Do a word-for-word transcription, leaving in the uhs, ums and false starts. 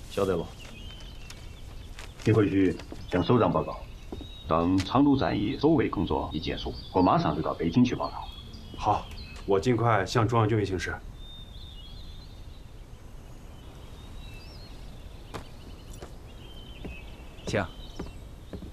晓得了。 你回去向首长报告，等昌都战役守卫工作一结束，我马上就到北京去报道。 好，我尽快向中央军委请示。 请。